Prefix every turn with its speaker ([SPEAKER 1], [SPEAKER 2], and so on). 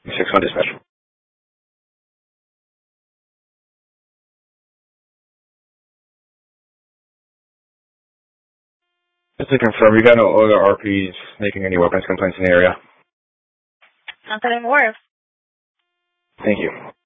[SPEAKER 1] 6-1 dispatch. Just to confirm, you got no other RPs making any weapons complaints in the area?
[SPEAKER 2] Not that I'm aware of.
[SPEAKER 1] Thank you.